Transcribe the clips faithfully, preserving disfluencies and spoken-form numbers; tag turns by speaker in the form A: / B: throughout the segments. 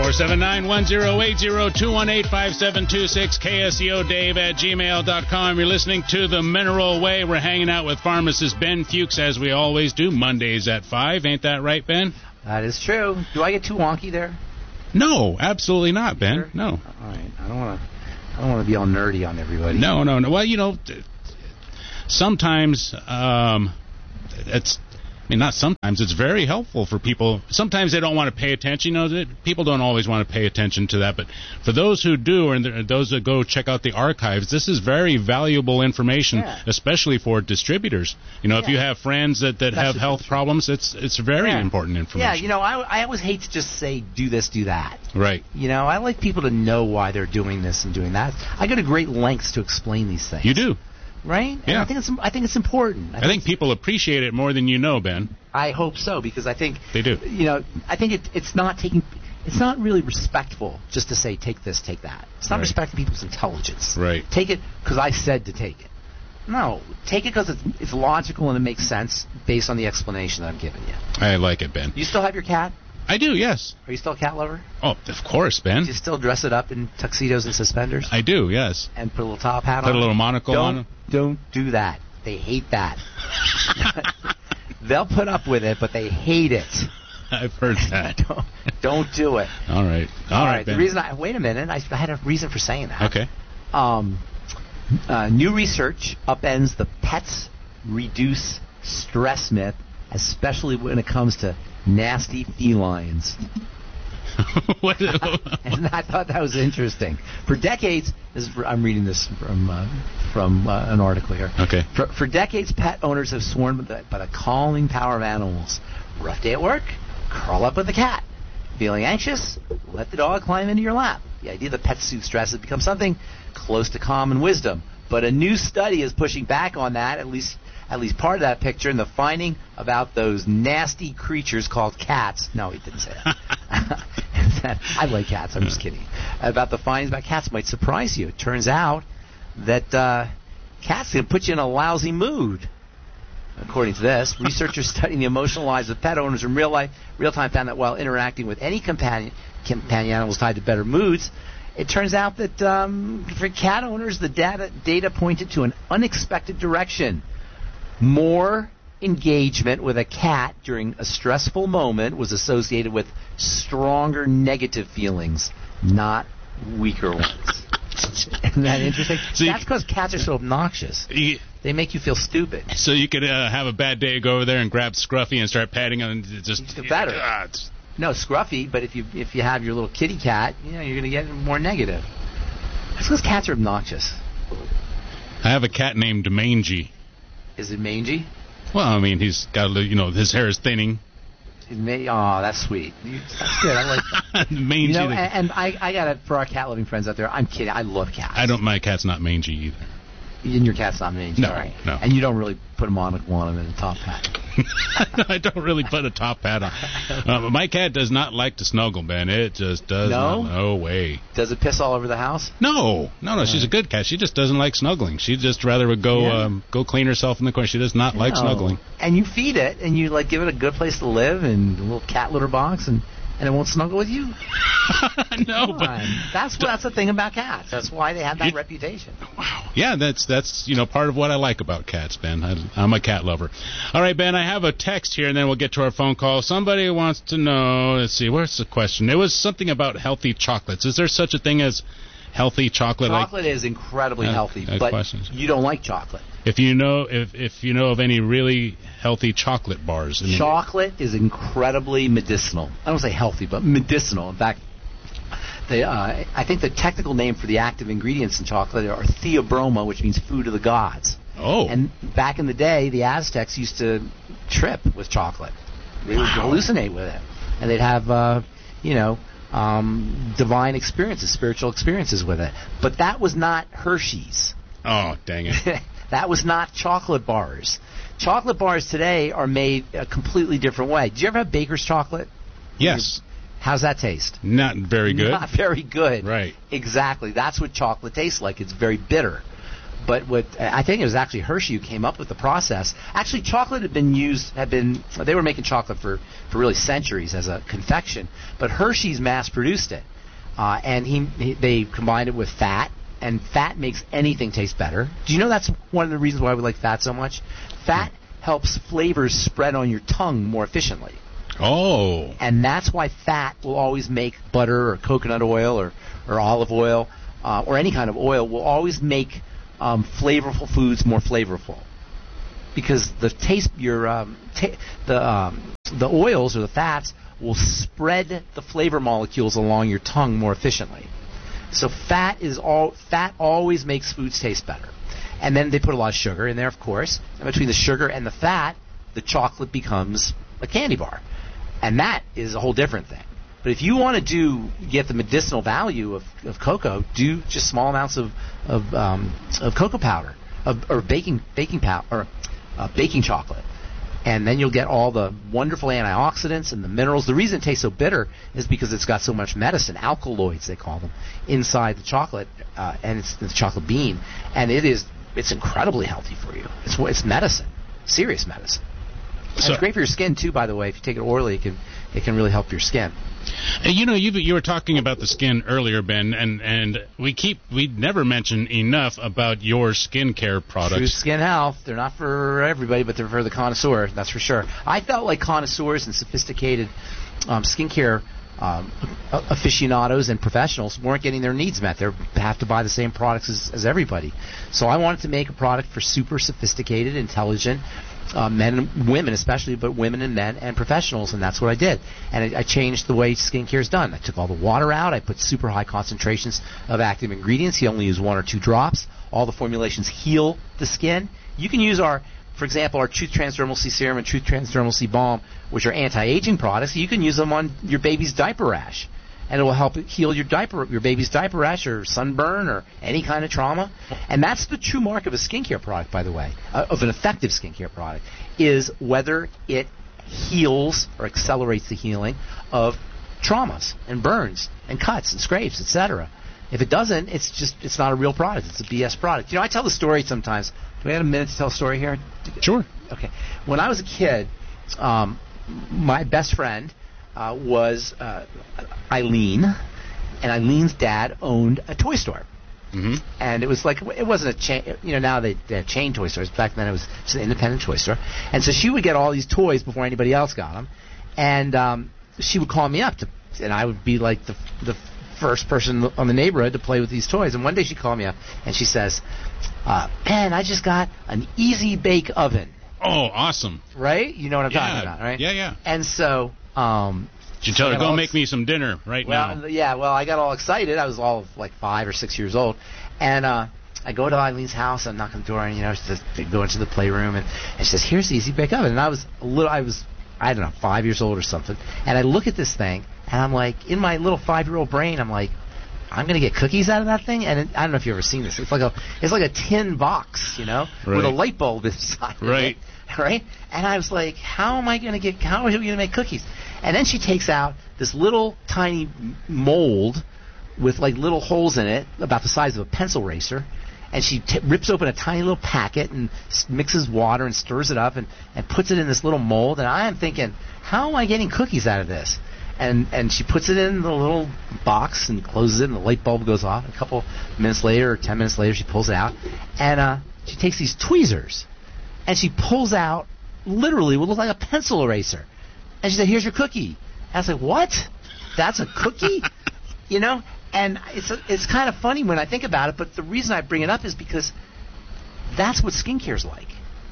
A: four seven nine, one zero eight zero, two one eight, five seven two six, K S E O Dave at gmail dot com. You're listening to The Mineral Way. We're hanging out with pharmacist Ben Fuchs, as we always do, Mondays at five. Ain't that right, Ben?
B: That is true. Do I get too wonky there?
A: No, absolutely not, Ben.
B: Sure?
A: No.
B: All right. I don't want to I don't want to be all nerdy on everybody.
A: No, no, no. Well, you know, sometimes um, it's... I mean, not sometimes. It's very helpful for people. Sometimes they don't want to pay attention. You know, people don't always want to pay attention to that. But for those who do, and those that go check out the archives, this is very valuable information,
B: yeah.
A: especially for distributors. You know,
B: yeah.
A: if you have friends that, that have health problems, it's it's very
B: yeah.
A: important information.
B: Yeah, you know, I, I always hate to just say, do this, do that.
A: Right.
B: You know, I like people to know why they're doing this and doing that. I go to great lengths to explain these things.
A: You do.
B: Right? And
A: yeah.
B: I think it's I think it's important.
A: I, I think, think people appreciate it more than you know, Ben.
B: I hope so, because I think
A: they do.
B: You know, I think it, it's not taking. It's not really respectful just to say take this, take that. It's not
A: right.
B: respecting people's intelligence.
A: Right.
B: Take it because I said to take it. No, take it because it's, it's logical and it makes sense based on the explanation that I'm giving you.
A: I like it, Ben.
B: You still have your cat?
A: I do, yes.
B: Are you still a cat lover?
A: Oh, of course, Ben.
B: Do you still dress it up in tuxedos and suspenders?
A: I do, yes.
B: And put a little top hat
A: put
B: on?
A: Put a little monocle
B: don't,
A: on it?
B: Don't do that. They hate that. They'll put up with it, but they hate it.
A: I've heard that.
B: don't, don't do it.
A: All right. All,
B: All
A: right,
B: right.
A: Ben.
B: The reason I wait a minute. I, I had a reason for saying that.
A: Okay.
B: Um, uh, new research upends the pets reduce stress myth, especially when it comes to nasty felines.
A: what,
B: and I thought that was interesting. For decades, this is, I'm reading this from uh, from uh, an article here.
A: Okay.
B: For, for decades, pet owners have sworn by the, by the calming power of animals. Rough day at work, curl up with the cat. Feeling anxious, let the dog climb into your lap. The idea that pets soothe stress has become something close to common wisdom. But a new study is pushing back on that, at least at least part of that picture, and the finding about those nasty creatures called cats. No, he didn't say that. I like cats. I'm just kidding. About the findings about cats might surprise you. It turns out that uh, cats can put you in a lousy mood. According to this, researchers studying the emotional lives of pet owners in real life, real time found that while interacting with any companion, companion animals tied to better moods, it turns out that um, for cat owners, the data, data pointed to an unexpected direction. More engagement with a cat during a stressful moment was associated with stronger negative feelings, not weaker ones. Isn't that interesting? So That's because cats are so obnoxious. You, they make you feel stupid.
A: So you could uh, have a bad day, go over there and grab Scruffy and start patting him, and just
B: it's better. Uh, no, Scruffy, but if you if you have your little kitty cat, you know, you're going to get more negative. That's because cats are obnoxious.
A: I have a cat named Mangy.
B: Is it mangy?
A: Well, I mean, he's got a, you know, his hair is thinning.
B: Oh, that's sweet. That's good. I like that.
A: Mangy.
B: You know, and, and I, I got it for our cat-loving friends out there. I'm kidding. I love cats.
A: I don't. My cat's not mangy either.
B: And your cat's not mangy.
A: No,
B: right?
A: no.
B: And you don't really put a monocle on him and a top hat.
A: I don't really put a top hat on. Uh, my cat does not like to snuggle, Ben. It just does
B: no?
A: not. No way.
B: Does it piss all over the house?
A: No, no, no. She's a good cat. She just doesn't like snuggling. She'd just rather would go
B: yeah.
A: um, go clean herself in the corner. She does not
B: no.
A: like snuggling.
B: And you feed it, and you like give it a good place to live, and a little cat litter box, and. And it won't snuggle with you?
A: No, but
B: that's that's the thing about cats. That's why they have that
A: it,
B: reputation.
A: Wow. Yeah, that's that's you know part of what I like about cats, Ben. I, I'm a cat lover. All right, Ben, I have a text here, and then we'll get to our phone call. Somebody wants to know. Let's see, where's the question? It was something about healthy chocolates. Is there such a thing as healthy chocolate?
B: Chocolate
A: like,
B: is incredibly
A: uh,
B: healthy,
A: uh,
B: but
A: questions.
B: You don't like chocolate.
A: If you know if if you know of any really healthy chocolate bars. I mean,
B: chocolate is incredibly medicinal. I don't say healthy, but medicinal. In fact, they, uh, I think the technical name for the active ingredients in chocolate are theobroma, which means food of the gods.
A: Oh.
B: And back in the day, the Aztecs used to trip with chocolate. They would
A: wow.
B: hallucinate with it. And they'd have, uh, you know, um, divine experiences, spiritual experiences with it. But that was not Hershey's.
A: Oh, dang it.
B: That was not chocolate bars. Chocolate bars today are made a completely different way. Did you ever have Baker's chocolate?
A: Yes.
B: How's that taste?
A: Not very good.
B: Not very good.
A: Right.
B: Exactly. That's what chocolate tastes like. It's very bitter. but what I think it was actually Hershey who came up with the process. Actually, chocolate had been used, had been they were making chocolate for, for really centuries as a confection, but Hershey's mass-produced it, uh, and he, he they combined it with fat, and fat makes anything taste better. Do you know that's one of the reasons why we like fat so much? Fat helps flavors spread on your tongue more efficiently.
A: Oh.
B: And that's why fat will always make butter or coconut oil or, or olive oil uh, or any kind of oil will always make um, flavorful foods more flavorful. Because the taste, your um, ta- the um, the oils or the fats will spread the flavor molecules along your tongue more efficiently. So fat is all fat always makes foods taste better. And then they put a lot of sugar in there, of course. And between the sugar and the fat, the chocolate becomes a candy bar. And that is a whole different thing. But if you want to do get the medicinal value of, of cocoa, do just small amounts of of, um, of cocoa powder of, or baking baking powder or uh, baking chocolate, and then you'll get all the wonderful antioxidants and the minerals. The reason it tastes so bitter is because it's got so much medicine, alkaloids they call them, inside the chocolate, uh, and it's the chocolate bean, and it is it's incredibly healthy for you. It's it's medicine, serious medicine. So, it's great for your skin too, by the way. If you take it orally, it can it can really help your skin.
A: And you know, you you were talking about the skin earlier, Ben, and, and we keep we never mention enough about your skincare products.
B: True Skin Health. They're not for everybody, but they're for the connoisseur. That's for sure. I felt like connoisseurs and sophisticated um, skincare um, aficionados and professionals weren't getting their needs met. They have to buy the same products as, as everybody. So I wanted to make a product for super sophisticated, intelligent. Uh, men and women especially, but women and men and professionals, and that's what I did. And I, I changed the way skincare is done. I took all the water out. I put super high concentrations of active ingredients. You only use one or two drops. All the formulations heal the skin. You can use our, for example, our Truth Transdermal C Serum and Truth Transdermal C Balm, which are anti-aging products. You can use them on your baby's diaper rash, and it will help heal your diaper, your baby's diaper rash or sunburn or any kind of trauma. And that's the true mark of a skincare product, by the way, uh, of an effective skincare product, is whether it heals or accelerates the healing of traumas and burns and cuts and scrapes, et cetera. If it doesn't, it's just it's not a real product. It's a B S product. You know, I tell the story sometimes. Do we have a minute to tell a story here?
A: Sure.
B: Okay. When I was a kid, um, my best friend Uh, was uh, Eileen, and Eileen's dad owned a toy store.
A: Mm-hmm.
B: And it was like, it wasn't a chain, you know, now they, they have chain toy stores. Back then it was just an independent toy store. And so she would get all these toys before anybody else got them. And um, she would call me up, to, and I would be like the the first person on the neighborhood to play with these toys. And one day she called me up, and she says, uh, Ben, I just got an Easy Bake Oven.
A: Oh, awesome.
B: Right? You know what I'm
A: yeah.
B: talking about, right?
A: Yeah, yeah.
B: And so... Um,
A: Did you tell her, go make me some dinner right
B: well,
A: now?
B: Yeah, well, I got all excited. I was all like five or six years old. And uh, I go to Eileen's house, I knock on the door, and, you know, she says, go into the playroom, and, and she says, here's the Easy Bake Oven. And I was a little, I was, I don't know, five years old or something. And I look at this thing, and I'm like, in my little five-year-old brain, I'm like, I'm going to get cookies out of that thing? And it, I don't know if you've ever seen this. It's like a, it's like a tin box, you know,
A: right.
B: with a light bulb inside.
A: Right.
B: It, right? And I was like, how am I going to get, how are we going to make cookies? And then she takes out this little tiny mold with like little holes in it, about the size of a pencil eraser, and she t- rips open a tiny little packet and s- mixes water and stirs it up and, and puts it in this little mold. And I am thinking, how am I getting cookies out of this? And and she puts it in the little box and closes it, and the light bulb goes off. A couple minutes later, or ten minutes later, she pulls it out, and uh, she takes these tweezers, and she pulls out literally what looks like a pencil eraser. And she said, here's your cookie. And I was like, what? That's a cookie? You know? And it's a, it's kind of funny when I think about it, but the reason I bring it up is because that's what skincare's like.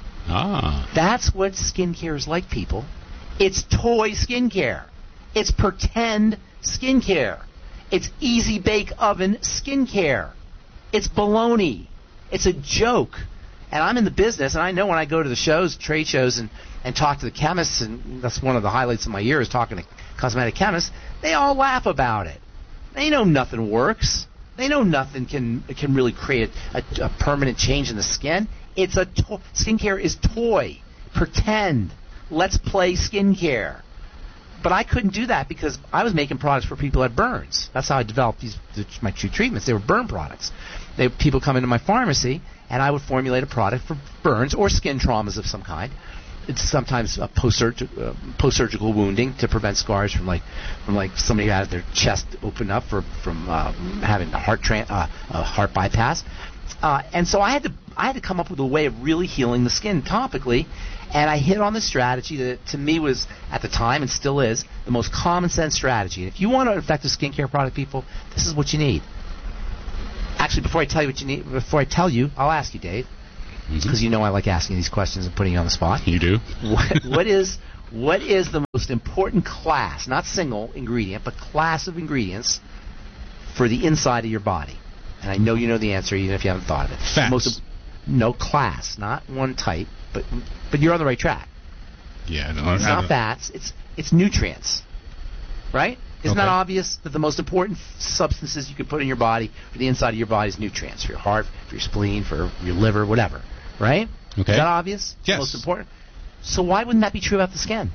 A: Ah.
B: That's what skincare is like, people. It's toy skincare. It's pretend skincare. It's Easy Bake Oven skincare. It's baloney. It's a joke. And I'm in the business, and I know when I go to the shows, trade shows, and, and talk to the chemists, and that's one of the highlights of my year is talking to cosmetic chemists, they all laugh about it. They know nothing works. They know nothing can can really create a, a permanent change in the skin. It's a to- skincare is toy. Pretend. Let's play skincare. but I couldn't do that because I was making products for people that had burns. That's how I developed these my True treatments. They were burn products. They, people come into my pharmacy, and I would formulate a product for burns or skin traumas of some kind. It's sometimes a post-surgical, uh, post-surgical wounding to prevent scars from like from like somebody who had their chest open up for, from uh, having a heart tran- uh, a heart bypass. Uh, and so I had to I had to come up with a way of really healing the skin topically, and I hit on the strategy that to me was at the time and still is the most common sense strategy. And if you want an effective skincare product, people, this is what you need. Actually, before I tell you what you need, before I tell you, I'll ask you, Dave. Because mm-hmm. you know I like asking these questions and putting you on the spot.
A: You do.
B: what, what is what is the most important class, not single ingredient, but class of ingredients for the inside of your body? And I know you know the answer, even if you haven't thought of it.
A: Fats.
B: Most, no class, not one type, but but you're on the right track.
A: Yeah, no,
B: it's not fats. It's it's nutrients, right? Isn't
A: okay.
B: that obvious that the most important f- substances you can put in your body for the inside of your body is nutrients for your heart, for your spleen, for your liver, whatever, right?
A: Okay.
B: Is that obvious?
A: Yes.
B: Most important. So why wouldn't that be true about the skin?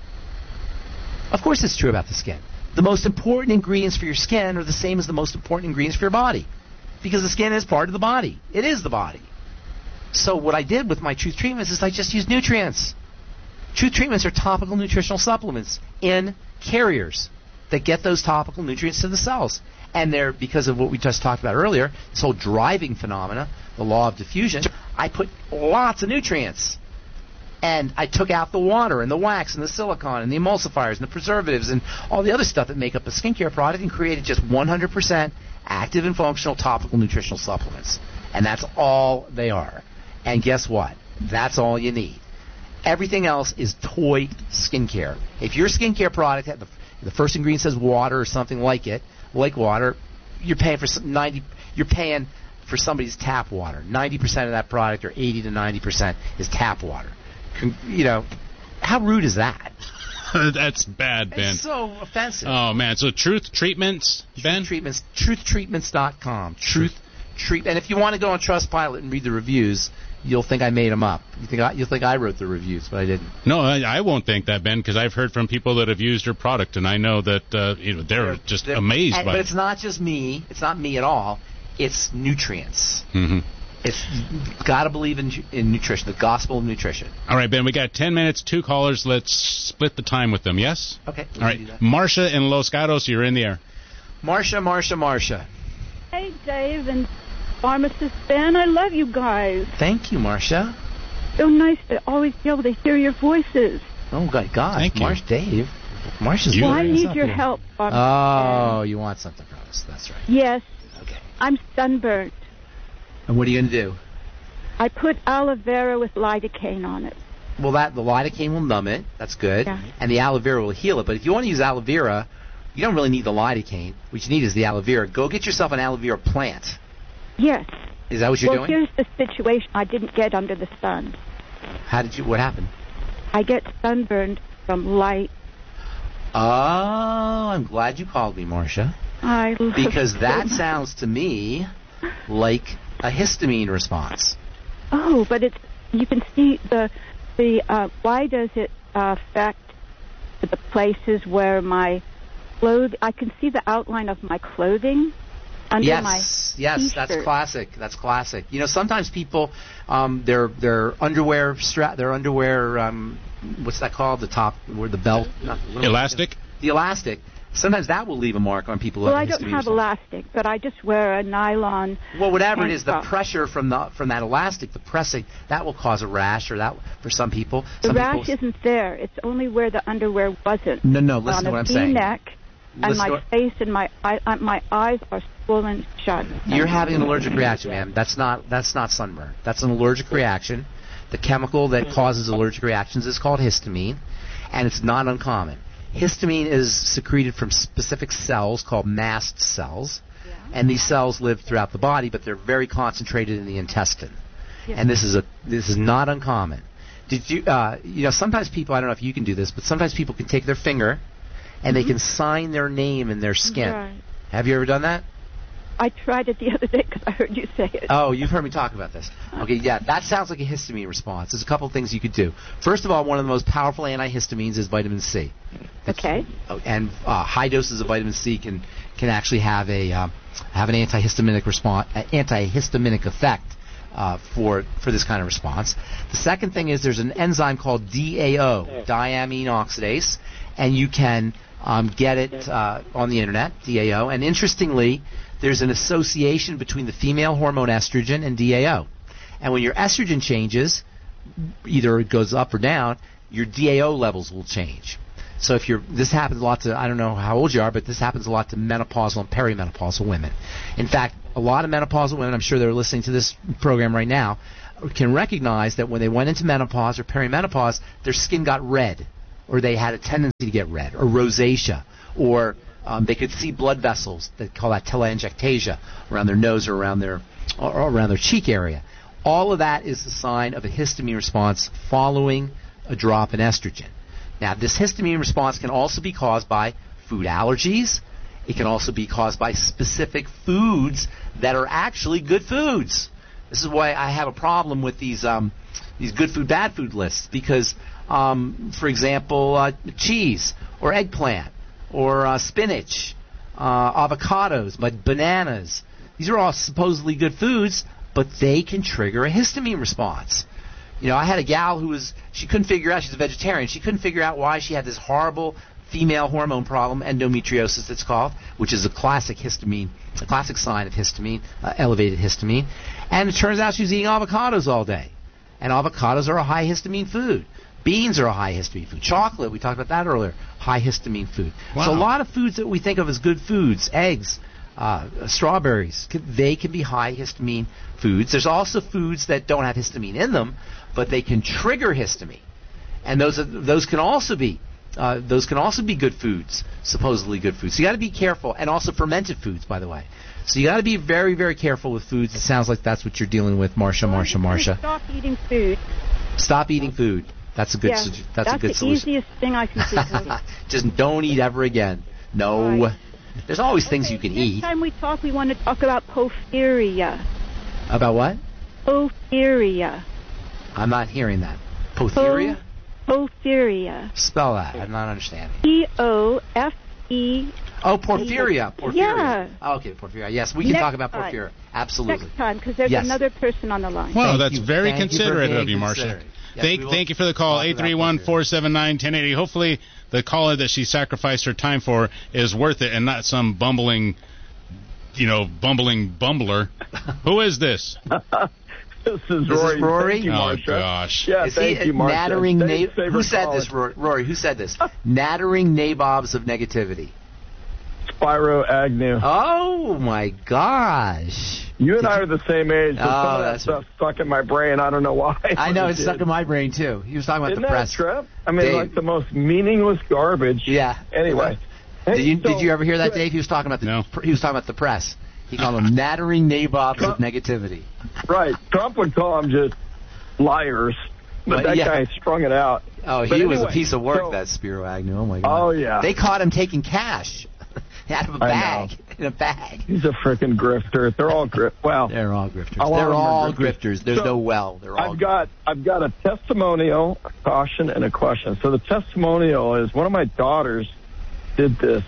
B: Of course it's true about the skin. The most important ingredients for your skin are the same as the most important ingredients for your body, because the skin is part of the body. It is the body. So what I did with my Truth treatments is I just used nutrients. Truth treatments are topical nutritional supplements in carriers that get those topical nutrients to the cells. And they're, because of what we just talked about earlier, this whole driving phenomena, the law of diffusion, I put lots of nutrients. And I took out the water and the wax and the silicone and the emulsifiers and the preservatives and all the other stuff that make up a skincare product and created just one hundred percent active and functional topical nutritional supplements. And that's all they are. And guess what? That's all you need. Everything else is toy skincare. If your skincare product had the the first ingredient says water or something like it, like water, you're paying for some ninety. You're paying for somebody's tap water. Ninety percent of that product, or eighty to ninety percent, is tap water. Con- you know, how rude is that?
A: That's bad, Ben.
B: It's so offensive.
A: Oh man! So Truth Treatments, Ben.
B: Truth Treatments. Truth Treatments dot com. Truth Treat. And if you want to go on Trustpilot and read the reviews, you'll think I made them up. You think I, you'll think I wrote the reviews, but I didn't.
A: No, I, I won't think that, Ben, because I've heard from people that have used your product, and I know that uh, you know, they're, they're just they're, amazed
B: and,
A: by
B: but
A: it.
B: But it's not just me. It's not me at all. It's nutrients.
A: Mm-hmm.
B: It's got to believe in, in nutrition, the gospel of nutrition.
A: All right, Ben, we got ten minutes, two callers. Let's split the time with them, yes?
B: Okay.
A: All right. Marcia in Los Gatos, you're in the air.
B: Marcia, Marcia, Marcia.
C: Hey, Dave and Pharmacist Ben, I love you guys.
B: Thank you, Marcia.
C: So nice to always be able to hear your voices.
B: Oh, God, God.
A: Thank
B: Marsh,
A: you.
B: Dave. Marcia's
C: Well, I need your
B: here.
C: help, Pharmacist
B: Oh,
C: Ben.
B: you want something from us. That's right.
C: Yes.
B: Okay.
C: I'm sunburnt.
B: And what are you going to do?
C: I put aloe vera with lidocaine on it.
B: Well, that the lidocaine will numb it. That's good.
C: Yeah.
B: And the aloe vera will heal it. But if you want to use aloe vera, you don't really need the lidocaine. What you need is the aloe vera. Go get yourself an aloe vera plant.
C: Yes.
B: Is that what you're
C: well,
B: doing?
C: here's the situation. I didn't get under the sun.
B: How did you? What happened?
C: I get sunburned from light.
B: Oh, I'm glad you called me, Marcia.
C: I love
B: Because
C: it
B: that
C: so
B: sounds to me like a histamine response.
C: Oh, but it's you can see the the uh, why does it uh, affect the places where my clothing? I can see the outline of my clothing under
B: yes,
C: my
B: yes,
C: t-shirt.
B: that's classic. That's classic. You know, sometimes people, um, their their underwear strap, their underwear, um, what's that called? The top, where the belt, not,
A: Elastic.
B: The elastic. Sometimes that will leave a mark on people.
C: Well,
B: who
C: I
B: have
C: don't
B: histamine
C: have
B: response.
C: elastic, but I just wear a nylon.
B: Well, whatever it is, the
C: handcuff.
B: pressure from the from that elastic, the pressing, that will cause a rash, or that for some people.
C: The
B: some
C: rash
B: people,
C: isn't there. It's only where the underwear wasn't.
B: No, no. Listen
C: on
B: to what
C: a
B: I'm saying.
C: V-neck, and
B: Listen
C: my
B: to what-
C: face and my eye, uh, my eyes are swollen shut.
B: You're having an allergic reaction, ma'am. That's not that's not sunburn. That's an allergic reaction. The chemical that causes allergic reactions is called histamine, and it's not uncommon. Histamine is secreted from specific cells called mast cells,
C: Yeah.
B: and these cells live throughout the body, but they're very concentrated in the intestine.
C: Yeah.
B: And this is a this is not uncommon. Did you uh, you know sometimes people, I don't know if you can do this, but sometimes people can take their finger and they can sign their name in their skin.
C: Right.
B: Have you ever done that?
C: I tried it the other day because I heard you say it.
B: Oh, you've heard me talk about this. Okay, yeah, that sounds like a histamine response. There's a couple of things you could do. First of all, one of the most powerful antihistamines is vitamin C. It's,
C: Okay.
B: And uh, high doses of vitamin C can can actually have a uh, have an antihistaminic response, uh, antihistaminic effect uh, for for this kind of response. The second thing is there's an enzyme called D A O, diamine oxidase, and you can um, get it uh, on the internet, D A O. And interestingly, there's an association between the female hormone estrogen and D A O. And when your estrogen changes, either it goes up or down, your D A O levels will change. So if you're, this happens a lot to, I don't know how old you are, but this happens a lot to menopausal and perimenopausal women. In fact, a lot of menopausal women, I'm sure they're listening to this program right now, can recognize that when they went into menopause or perimenopause, their skin got red, or they had a tendency to get red, or rosacea, or um, they could see blood vessels. They call that telangiectasia around their nose or around their or around their cheek area. All of that is a sign of a histamine response following a drop in estrogen. Now, this histamine response can also be caused by food allergies. It can also be caused by specific foods that are actually good foods. This is why I have a problem with these um, these good food, bad food lists, because, um, for example, uh, cheese or eggplant or uh, spinach, uh, avocados, but bananas. These are all supposedly good foods, but they can trigger a histamine response. You know, I had a gal who was, she couldn't figure out, she's a vegetarian, she couldn't figure out why she had this horrible female hormone problem, endometriosis it's called, which is a classic histamine, a classic sign of histamine, uh, elevated histamine. And it turns out she was eating avocados all day. And avocados are a high histamine food. Beans are a high histamine food. Chocolate, we talked about that earlier, high histamine food.
A: Wow.
B: So a lot of foods that we think of as good foods, eggs, uh, strawberries, they can be high histamine foods. There's also foods that don't have histamine in them, but they can trigger histamine. And those are, those can also be uh, those can also be good foods, supposedly good foods. So you got to be careful, and also fermented foods, by the way. So you got to be very, very careful with foods. It sounds like that's what you're dealing with, Marsha, Marsha, Marsha.
C: Stop eating food.
B: Stop eating food. That's a good.
C: Yeah,
B: Su- that's,
C: that's
B: a good
C: the
B: solution.
C: easiest thing I can think of.
B: Just don't eat ever again. No.
C: Right.
B: There's always things
C: Okay,
B: you can
C: next
B: eat.
C: time we talk, we want to talk about porphyria.
B: About what?
C: Porphyria.
B: I'm not hearing that. Porphyria?
C: Porphyria.
B: Spell that. I'm not understanding.
C: P O F E.
B: Oh, porphyria. Porphyria.
C: Yeah.
B: Oh, okay, porphyria. Yes, we can
C: Next
B: talk about
C: time.
B: porphyria. Absolutely.
C: Next time, because there's
B: Yes.
C: another person on the line.
A: Well,
B: Thank
A: that's
B: you.
A: very
B: Thank you for
A: considerate
B: being
A: of you, Marsha.
B: considerate. Yes,
A: Thank,
B: we will
A: thank you for the call,
B: talk about
A: eight three one, four seven nine, one zero eight zero. Hopefully the caller that she sacrificed her time for is worth it and not some bumbling, you know, bumbling bumbler. Who is this?
D: This is
B: This
D: Rory.
B: is Rory?
D: Thank you,
A: Oh,
D: Marsha.
A: gosh.
D: Yeah,
B: Is
D: thank
B: he
D: you, Marsha.
B: nattering
D: Dave's
B: na-
D: favorite
B: Who said
D: caller.
B: this, Rory? Rory, who said this? Nattering nabobs of negativity.
D: Spyro Agnew.
B: Oh, my gosh.
D: You and I are the same age, but
B: Oh,
D: some of that
B: that's
D: stuff stuck in my brain. I don't know why.
B: I know, it's
D: It
B: stuck
D: did.
B: in my brain, too. He was talking about
D: Isn't
B: the
D: that
B: press.
D: a trip? I mean,
B: Dave.
D: like the most meaningless garbage.
B: Yeah.
D: Anyway. Hey,
B: Did you,
D: so-
B: did you ever hear that, Dave? He was talking about the
A: No.
B: he was talking about the press. He called them nattering nabobs of
D: Trump-
B: negativity.
D: Right. Trump would call them just liars, but
B: But,
D: that
B: yeah.
D: guy strung it out.
B: Oh, he
D: But
B: was a
D: anyway,
B: piece of work,
D: so-
B: that Spiro Agnew. Oh, my God.
D: Oh, yeah.
B: They caught him taking cash out of a
D: I
B: bag.
D: know.
B: In a bag.
D: He's a freaking grifter. They're all grift. Well,
B: They're all grifters.
D: A lot
B: They're
D: of them are
B: all
D: grifters.
B: grifters. There's
D: So,
B: no well. They're all
D: I've got I've got a testimonial, a caution, and a question. So the testimonial is one of my daughters did this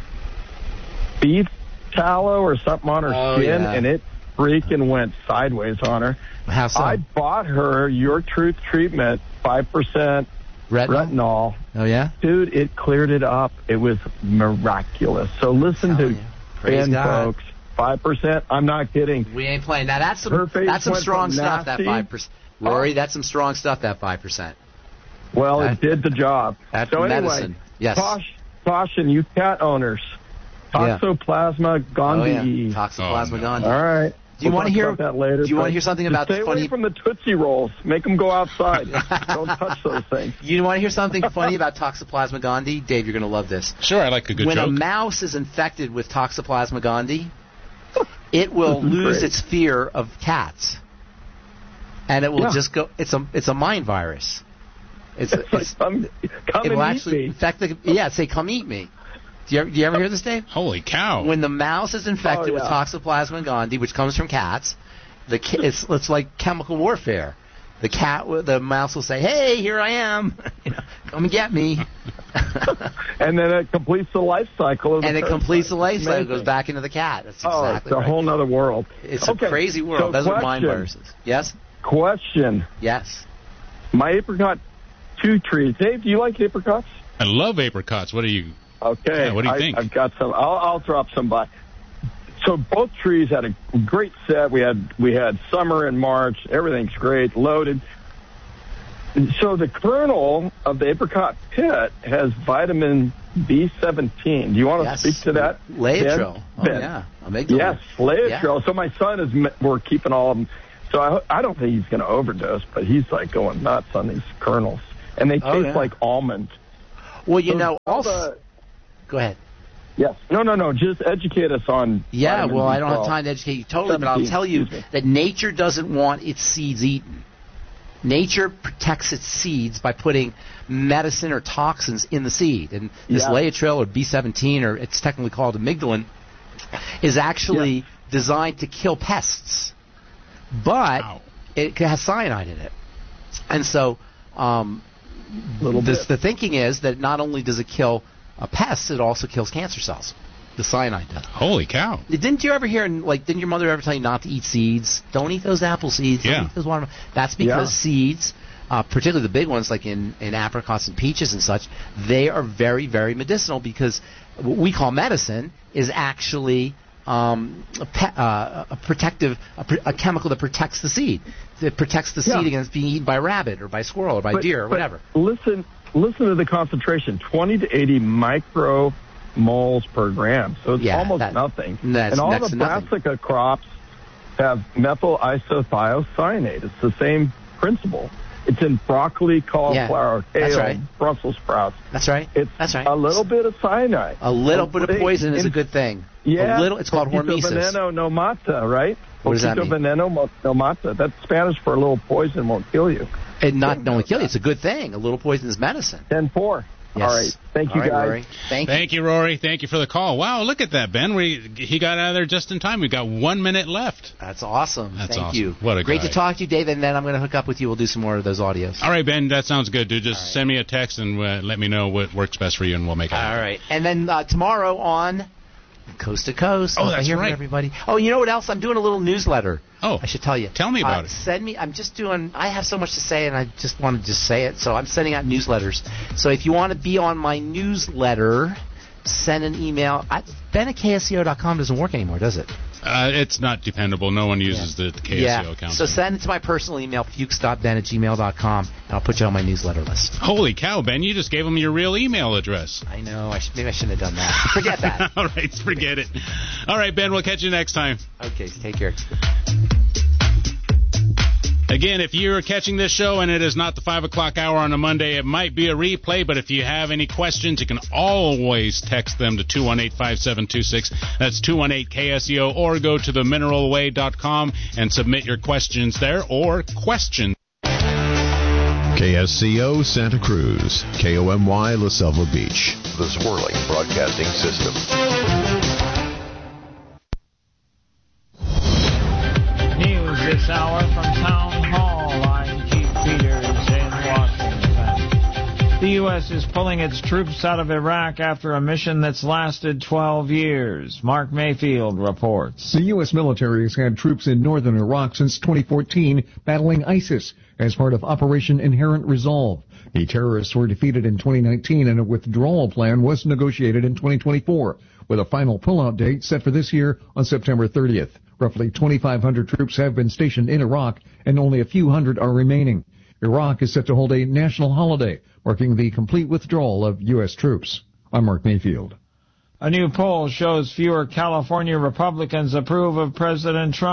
D: beef tallow or something on her
B: Oh,
D: skin,
B: yeah.
D: and it freaking went sideways on her.
B: How so?
D: I bought her Your Truth treatment, five percent
B: Retinol?
D: retinol.
B: Oh, yeah?
D: Dude, it cleared it up. It was miraculous. So listen
B: Telling
D: to
B: you. Praise
D: Ben,
B: God.
D: folks. five percent. I'm not kidding.
B: We ain't playing. Now, that's
D: Her
B: some,
D: face
B: that's some
D: went
B: strong
D: from
B: stuff, that
D: nasty-
B: five percent. Rory, that's some strong stuff, that five percent.
D: Well,
B: That-
D: it did the job.
B: That's
D: so anyway,
B: medicine. Yes.
D: Caution, caution, you cat owners.
B: Yeah.
D: Toxoplasma
B: Oh, yeah.
D: gondii.
B: Toxoplasma
A: Oh, no.
B: gondii.
D: All right.
B: Do you
D: We'll
B: want to
D: talk
B: hear?
D: about that later?
B: Do you want to
D: but
B: hear something
D: just
B: about
D: stay
B: the funny?
D: away from the Tootsie Rolls. Make them go outside. Don't touch those things.
B: You want to hear something funny about Toxoplasma gondii? Dave, you're going to love this.
A: Sure, I like a good
B: when
A: joke.
B: a mouse is infected with Toxoplasma gondii, it will
D: This is
B: lose
D: great.
B: its fear of cats, and it will
D: Yeah.
B: just go. It's a it's a mind virus. It's,
D: It's like,
B: it's
D: come, come
B: it will
D: and eat
B: actually
D: me.
B: infect the yeah. Say, come eat me. Do you, ever, do you ever hear this, Dave?
A: Holy cow.
B: When the mouse is infected
D: Oh, yeah.
B: with Toxoplasma gondii, which comes from cats, the ki- it's, it's like chemical warfare. The cat, will- the mouse will say, "Hey, here I am. you know, come and get me."
D: And then it completes the life cycle of the
B: And it
D: parasite.
B: completes the life cycle,
D: Amazing.
B: goes back into the cat. That's
D: Oh,
B: exactly
D: it's a
B: right.
D: whole nother world.
B: It's
D: Okay,
B: a crazy world.
D: so
B: Those are mind
D: question.
B: viruses. Yes?
D: Question.
B: Yes.
D: My apricot two trees. Dave, do you like apricots?
A: I love apricots. What are you?
D: Okay.
A: Yeah, what do you
D: I,
A: think?
D: I've got some. I'll, I'll drop some by. So both trees had a great set. We had we had summer and March. Everything's great, loaded. So the kernel of the apricot pit has vitamin B seventeen. Do you want to
B: Yes.
D: speak to that?
B: Laetrile.
D: Ben?
B: Oh,
D: Ben?
B: yeah. Amygdala.
D: Yes, Laetrile.
B: Yeah.
D: So my son is. We're keeping all of them. So I, I don't think he's going to overdose, but he's like going nuts on these kernels, and they taste
B: Oh, yeah.
D: like almond.
B: Well, you
D: So
B: know,
D: all
B: also...
D: the-
B: Go ahead.
D: Yes. No, no, no. Just educate us on.
B: Yeah,
D: vitamin
B: well,
D: B
B: I don't have
D: twelve.
B: time to educate you totally, but I'll
D: seventeen,
B: tell you
D: excuse me.
B: that nature doesn't want its seeds eaten. Nature protects its seeds by putting medicine or toxins in the seed. And this
D: Yeah.
B: Laetrile or B seventeen, or it's technically called amygdalin, is actually designed to kill pests. But
A: Wow.
B: it has cyanide in it. And so um,
D: Little
B: this,
D: bit.
B: the thinking is that not only does it kill uh, pests, it also kills cancer cells. The cyanide does.
A: Holy cow.
B: Didn't you ever hear, like, didn't your mother ever tell you not to eat seeds? Don't eat those apple seeds. Don't
A: Yeah.
B: eat those watermelon. That's because
D: Yeah.
B: seeds, uh, particularly the big ones like in, in apricots and peaches and such, they are very, very medicinal because what we call medicine is actually um, a, pe- uh, a protective, a, pr- a chemical that protects the seed. That protects the
D: Yeah.
B: seed against being eaten by a rabbit or by a squirrel or by
D: But-
B: deer or
D: but
B: whatever.
D: Listen, listen to the concentration: twenty to eighty micromoles per gram. So it's
B: Yeah,
D: almost
B: that-
D: nothing.
B: that's
D: and all
B: next
D: the
B: to nothing.
D: brassica crops have methyl isothiocyanate. It's the same principle. It's in broccoli, cauliflower,
B: Yeah, that's
D: kale,
B: right.
D: Brussels sprouts.
B: That's right.
D: It's
B: That's right.
D: a little bit of cyanide.
B: A little bit of
D: They-
B: poison is a
D: in-
B: good thing.
D: Yeah,
B: A little. It's called
D: Poquito
B: hormesis.
D: veneno no mata, right?
B: What does that
D: Poquito
B: mean?
D: veneno mo- no mata. That's Spanish for a little poison won't kill you.
B: And not only kill you, it's a good thing. A little poison is medicine.
D: ten four.
B: Yes.
D: All right. Thank you,
B: All right,
D: guys.
B: Rory. Thank you.
A: Thank you, Rory. Thank you for the call. Wow, look at that, Ben. We he got out of there just in time. We've got one minute left.
B: That's awesome.
A: That's
B: Thank
A: awesome.
B: you.
A: What a
B: Great
A: guy.
B: to talk to you, Dave. And then I'm going to hook up with you. We'll do some more of those audios.
A: All right, Ben, that sounds good, dude. Just
B: All right.
A: send me a text and uh, let me know what works best for you, and we'll make it happen.
B: All right. And then uh, tomorrow on Coast to Coast.
A: Oh,
B: I
A: that's
B: hear from
A: right.
B: everybody. Oh, you know what else? I'm doing a little newsletter.
A: Oh,
B: I should tell you.
A: Tell me about
B: uh,
A: it.
B: Send me. I'm just doing. I have so much to say, and I just want to just say it. So I'm sending out newsletters. So if you want to be on my newsletter, send an email. I, Ben at K S C O dot com doesn't work anymore, does it?
A: Uh, it's not dependable. No one uses the K S C O
B: yeah.
A: account.
B: So send it to my personal email, fuchs dot ben at gmail dot com, and I'll put you on my newsletter list.
A: Holy cow, Ben! You just gave them your real email address.
B: I know. I should, maybe I shouldn't have done that. Forget that.
A: All right, forget it. All right, Ben. We'll catch you next time.
B: Okay. Take care.
A: Again, if you're catching this show and it is not the five o'clock hour on a Monday, it might be a replay, but if you have any questions, you can always text them to two one eight, five seven two six. That's two one eight K S E O, or go to the mineral way dot com and submit your questions there, or questions.
E: K S C O Santa Cruz, K O M Y La Selva Beach, the Swirling Broadcasting System.
F: News this hour from Town Hall. I'm Keith Peters in Washington. The U S is pulling its troops out of Iraq after a mission that's lasted twelve years. Mark Mayfield reports.
G: The U S military has had troops in northern Iraq since twenty fourteen battling ISIS as part of Operation Inherent Resolve. The terrorists were defeated in twenty nineteen and a withdrawal plan was negotiated in twenty twenty-four, with a final pullout date set for this year on September thirtieth. Roughly twenty-five hundred troops have been stationed in Iraq and only a few hundred are remaining. Iraq is set to hold a national holiday marking the complete withdrawal of U S troops. I'm Mark Mayfield.
F: A new poll shows fewer California Republicans approve of President Trump.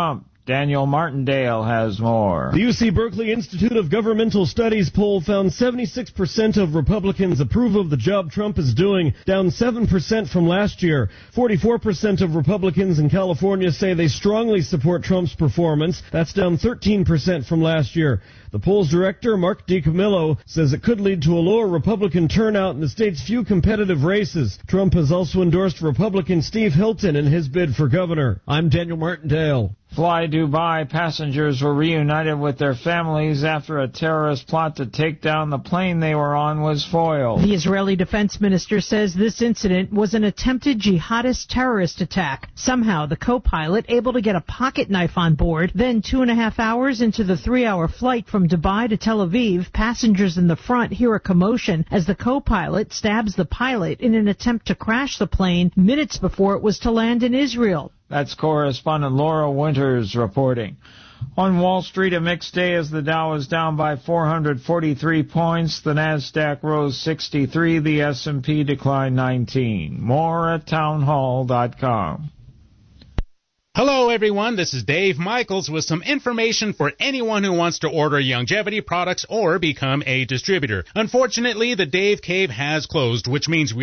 F: Daniel Martindale has more.
H: The U C Berkeley Institute of Governmental Studies poll found seventy-six percent of Republicans approve of the job Trump is doing, down seven percent from last year. forty-four percent of Republicans in California say they strongly support Trump's performance. That's down thirteen percent from last year. The poll's director, Mark DiCamillo, says it could lead to a lower Republican turnout in the state's few competitive races. Trump has also endorsed Republican Steve Hilton in his bid for governor. I'm Daniel Martindale.
F: Fly Dubai passengers were reunited with their families after a terrorist plot to take down the plane they were on was foiled.
I: The Israeli defense minister says this incident was an attempted jihadist terrorist attack. Somehow, the co-pilot able to get a pocket knife on board. Then, two and a half hours into the three-hour flight from Dubai to Tel Aviv, passengers in the front hear a commotion as the co-pilot stabs the pilot in an attempt to crash the plane minutes before it was to land in Israel.
F: That's correspondent Laura Winters reporting. On Wall Street, a mixed day as the Dow is down by four hundred forty-three points. The Nasdaq rose sixty-three. The S and P declined nineteen. More at townhall dot com.
A: Hello, everyone. This is Dave Michaels with some information for anyone who wants to order Youngevity products or become a distributor. Unfortunately, the Dave Cave has closed, which means we